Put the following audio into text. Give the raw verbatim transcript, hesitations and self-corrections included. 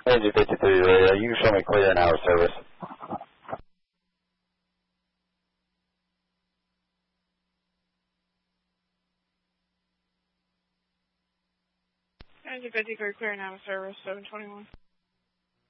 Engine fifty-three radio, you can show me clear in our service. Engine fifty-three clear in our service, seven twenty-one.